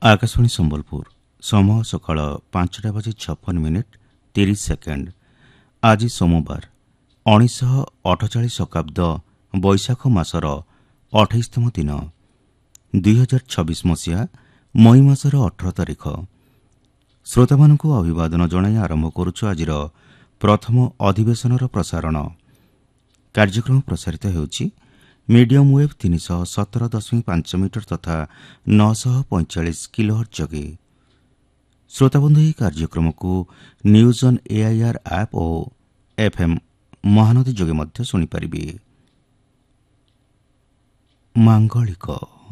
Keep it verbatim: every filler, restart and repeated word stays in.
आकाशवाणी संबलपुर समय सकाळ पांचटा बाजी छप्पन मिनिट तीस सेकेंड। आज सोमवार उन्नीस अठचाश शताब्द बैशाख मासर अठाईसतम दिन दुई हजार छब्बीस मसीहा मई मासर अठर तारिख। श्रोता मानक अभिवादन जणाई आरंभ करुछु आज प्रथम अधिवेशन प्रसारण। कार्यक्रम प्रसारित होउछि मीडियम वेव तीन सौ सतर दशमिक पांच मीटर तथा नौ सौ पैंचाश किलोहर्ट्ज जगे। श्रोताबंधु यह कार्यक्रम को न्यूज ऑन एआईआर ऐप और एफएम महानदी जगे मध्य सुनी पारिबे। मांगलिक